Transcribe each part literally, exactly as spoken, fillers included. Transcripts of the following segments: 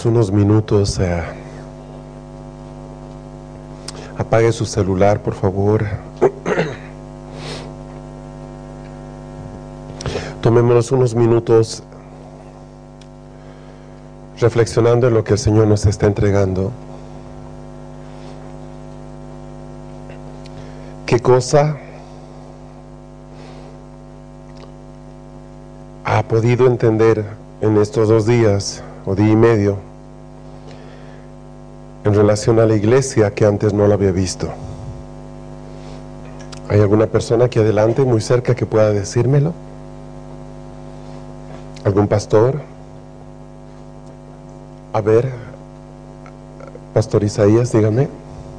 unos minutos. Eh, apague su celular, por favor. Tomémonos unos minutos reflexionando en lo que el Señor nos está entregando. ¿Qué cosa ha podido entender en estos dos días o día y medio en relación a la iglesia que antes no la había visto? ¿Hay alguna persona aquí adelante, muy cerca, que pueda decírmelo? ¿Algún pastor? A ver, Pastor Isaías, dígame.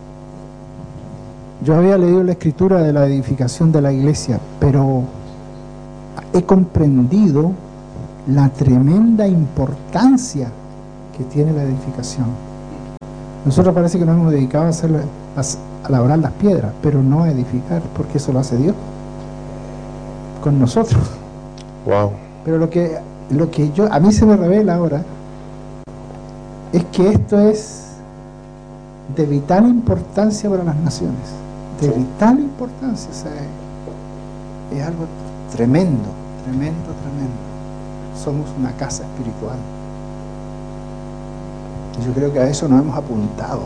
Yo había leído la escritura de la edificación de la iglesia, pero he comprendido la tremenda importancia que tiene la edificación. Nosotros parece que nos hemos dedicado a, hacer, a, a labrar las piedras, pero no a edificar, porque eso lo hace Dios con nosotros. Wow. Pero lo que, lo que yo, a mí se me revela ahora es que esto es de vital importancia para las naciones, de sí. vital importancia. O sea, es algo tremendo, tremendo, tremendo. Somos una casa espiritual. Y yo creo que a eso nos hemos apuntado.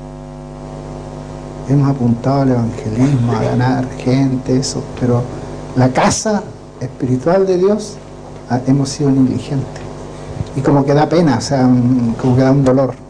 Hemos apuntado al evangelismo, a ganar gente, eso, pero la casa espiritual de Dios hemos sido negligentes. Y como que da pena, o sea, como que da un dolor.